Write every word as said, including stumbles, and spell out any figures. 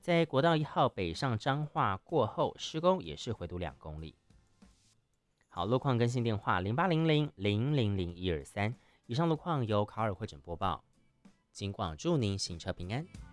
在国道一号北上彰化过后，施工也是回堵两公里。好，路况更新电话零八零零零零零一二三。以上路况由考尔会诊播报，尽管祝您行车平安。